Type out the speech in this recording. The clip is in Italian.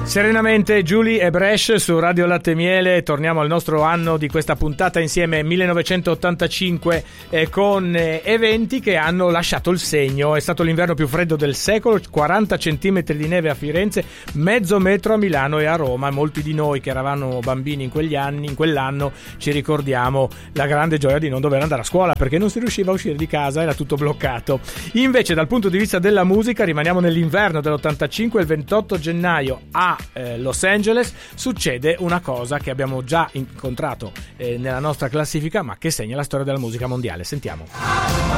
Serenamente Julie e Bresh su Radio Latte e Miele. Torniamo al nostro anno di questa puntata insieme, 1985, con eventi che hanno lasciato il segno. È stato l'inverno più freddo del secolo, 40 centimetri di neve a Firenze, mezzo metro a Milano e a Roma. Molti di noi che eravamo bambini in quell'anno ci ricordiamo la grande gioia di non dover andare a scuola perché non si riusciva a uscire di casa, era tutto bloccato. Invece dal punto di vista della musica rimaniamo nell'inverno dell'85. Il 28 gennaio a Los Angeles succede una cosa che abbiamo già incontrato nella nostra classifica, ma che segna la storia della musica mondiale. Sentiamo.